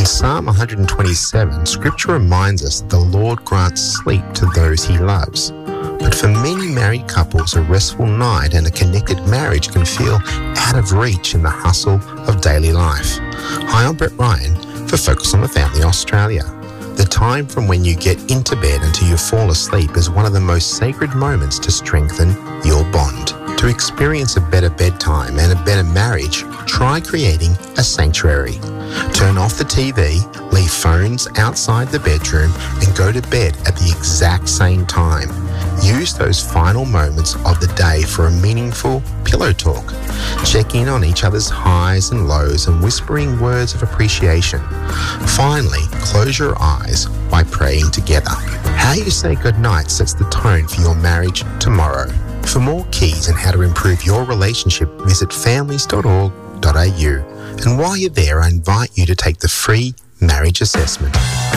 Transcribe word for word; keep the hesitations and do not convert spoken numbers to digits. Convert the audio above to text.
In Psalm one hundred twenty-seven, Scripture reminds us that the Lord grants sleep to those he loves. But for many married couples, a restful night and a connected marriage can feel out of reach in the hustle of daily life. Hi, I'm Brett Ryan for Focus on the Family Australia. The time from when you get into bed until you fall asleep is one of the most sacred moments to strengthen your bond. To experience a better bedtime and a better marriage, try creating a sanctuary. Turn off the T V, leave phones outside the bedroom, and go to bed at the exact same time. Use those final moments of the day for a meaningful pillow talk. Check in on each other's highs and lows and whispering words of appreciation. Finally, close your eyes by praying together. How you say goodnight sets the tone for your marriage tomorrow. For more keys on how to improve your relationship, visit families dot org dot a u. And while you're there, I invite you to take the free marriage assessment.